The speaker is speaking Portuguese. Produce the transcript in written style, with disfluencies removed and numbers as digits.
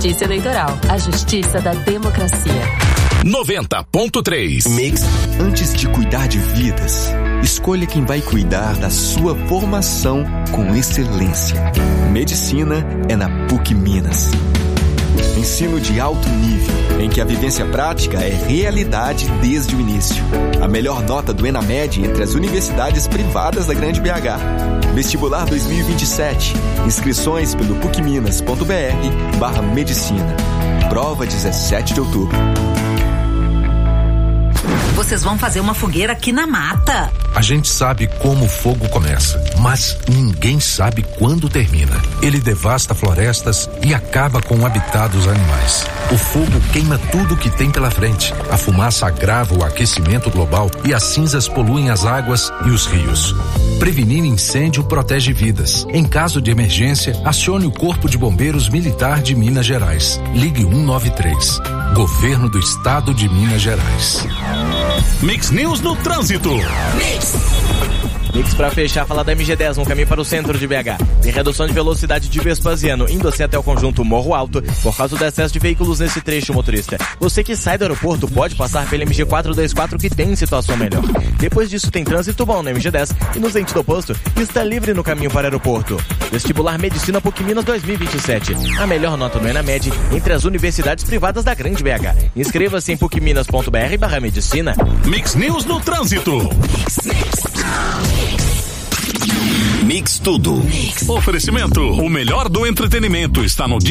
Justiça Eleitoral, a justiça da democracia. 90.3 Mix. Antes de cuidar de vidas, escolha quem vai cuidar da sua formação com excelência. Medicina é na PUC Minas. Ensino de alto nível, em que a vivência prática é realidade desde o início. A melhor nota do ENAMED entre as universidades privadas da Grande BH. Vestibular 2027. Inscrições pelo pucminas.br/medicina. Prova 17 de outubro. Vocês vão fazer uma fogueira aqui na mata. A gente sabe como o fogo começa, mas ninguém sabe quando termina. Ele devasta florestas e acaba com o habitat dos animais. O fogo queima tudo que tem pela frente. A fumaça agrava o aquecimento global e as cinzas poluem as águas e os rios. Prevenir incêndio protege vidas. Em caso de emergência, acione o Corpo de Bombeiros Militar de Minas Gerais. Ligue 193. Governo do Estado de Minas Gerais. Mix News no trânsito. Mix pra fechar, falar da MG10, um caminho para o centro de BH. Tem redução de velocidade de Vespasiano, indo assim até o conjunto Morro Alto, por causa do excesso de veículos nesse trecho, motorista. Você que sai do aeroporto pode passar pela MG424, que tem situação melhor. Depois disso tem trânsito bom na MG10 e no sentido oposto, está livre no caminho para o aeroporto. Vestibular Medicina PUC Minas 2027. A melhor nota no ENAMED entre as universidades privadas da Grande BH. Inscreva-se em pucminas.br/medicina. Mix News no trânsito. Mix tudo. Oferecimento. O melhor do entretenimento está no